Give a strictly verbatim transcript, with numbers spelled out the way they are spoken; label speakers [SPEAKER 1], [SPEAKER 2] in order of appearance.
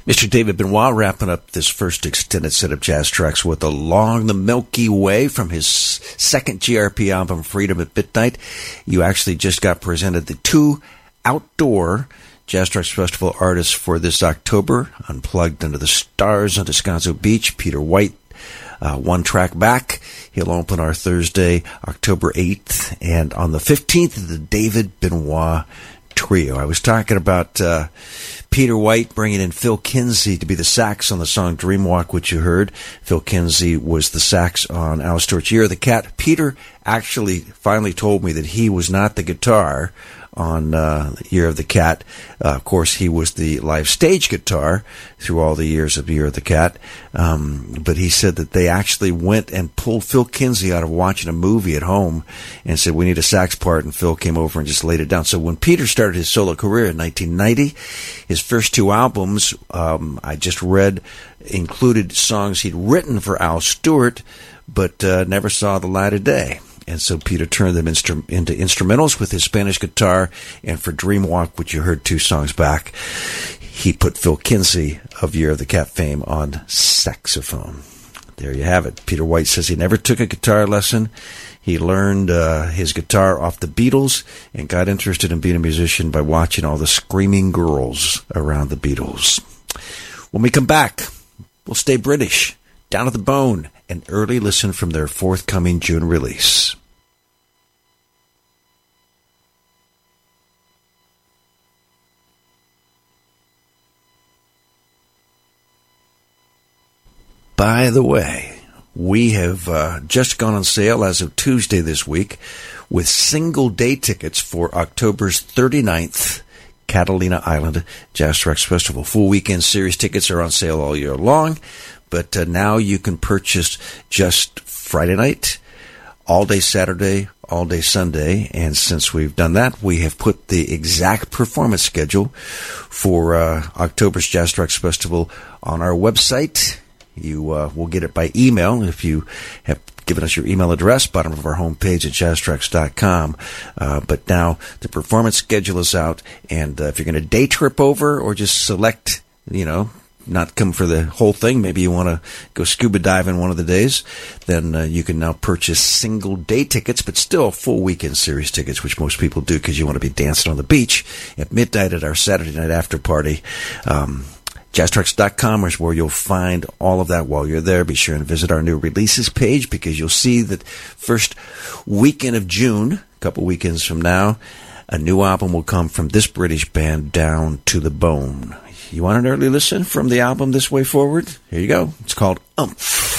[SPEAKER 1] Mister David Benoit wrapping up this first extended set of jazz tracks with Along the Milky Way from his second G R P album, Freedom at Midnight. You actually just got presented the two outdoor Jazz Tracks Festival artists for this October, Unplugged Under the Stars on Descanso Beach, Peter White, uh, one track back. He'll open our Thursday, October eighth, and on the fifteenth, the David Benoit Trio. I was talking about uh, Peter White bringing in Phil Kinsey to be the sax on the song Dreamwalk, which you heard. Phil Kinsey was the sax on Al Stewart's Year of the Cat. Peter actually finally told me that he was not the guitar on uh, Year of the Cat. Uh, of course, he was the live stage guitar through all the years of Year of the Cat. Um, but he said that they actually went and pulled Phil Kinsey out of watching a movie at home and said, we need a sax part, and Phil came over and just laid it down. So when Peter started his solo career in nineteen ninety, his first two albums, um, I just read, included songs he'd written for Al Stewart, but uh, never saw the light of day. And so Peter turned them instru- into instrumentals with his Spanish guitar. And for Dreamwalk, which you heard two songs back, he put Phil Kinsey of Year of the Cat fame on saxophone. There you have it. Peter White says he never took a guitar lesson. He learned uh, his guitar off the Beatles and got interested in being a musician by watching all the screaming girls around the Beatles. When we come back, we'll stay British, Down at the Bone, an early listen from their forthcoming June release. By the way, we have uh, just gone on sale as of Tuesday this week with single day tickets for October's thirty-ninth Catalina Island Jazz Tracks Festival. Full weekend series tickets are on sale all year long. But uh, now you can purchase just Friday night, all day Saturday, all day Sunday. And since we've done that, we have put the exact performance schedule for uh, October's Jazz Tracks Festival on our website. You uh, will get it by email if you have given us your email address, bottom of our homepage at jazz tracks dot com. Uh, but now the performance schedule is out. And uh, if you're going to day trip over or just select, you know, not come for the whole thing, maybe you want to go scuba diving one of the days, then uh, you can now purchase single day tickets, but still full weekend series tickets, which most people do because you want to be dancing on the beach at midnight at our Saturday night after party. Um, jazz tracks dot com is where you'll find all of that while you're there. Be sure and visit our new releases page because you'll see that first weekend of June, a couple weekends from now, a new album will come from this British band, Down to the Bone. You want an early listen from the album This Way Forward? Here you go. It's called Umph.